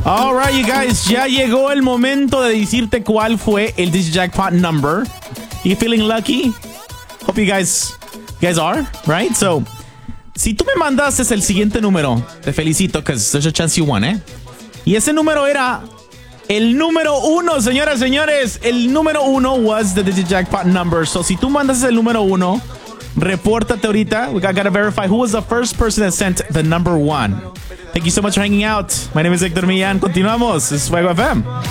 All right, you guys, ya llegó el momento de decirte cuál fue el Digijackpot number. You feeling lucky? Hope you guys are, right? So, si tú me mandaste el siguiente número, te felicito, because there's a chance you won, ¿eh? Y ese número era el número 1, señoras y señores. El número 1 was the Digijackpot number. So, si tú mandas el número 1, repórtate ahorita. We gotta verify who was the first person that sent the number 1. Thank you so much for hanging out. My name is Hector Millán. Continuamos. This is Fuego FM.